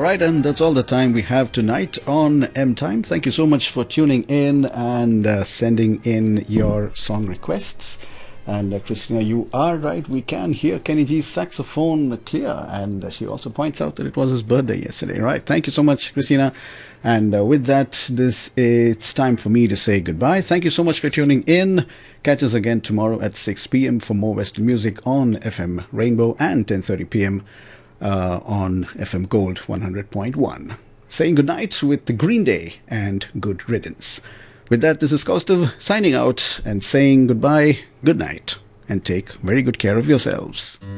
All right, and that's all the time we have tonight on M Time. Thank you so much for tuning in and sending in your song requests. And Christina, you are right. We can hear Kenny G's saxophone clear. And she also points out that it was his birthday yesterday. Right. Thank you so much, Christina. And with that, it's time for me to say goodbye. Thank you so much for tuning in. Catch us again tomorrow at 6 p.m. for more Western music on FM Rainbow and 10:30 p.m. On FM Gold 100.1. Saying goodnight with the Green Day and good riddance. With that, this is Kaustav signing out and saying goodbye, good night, and take very good care of yourselves.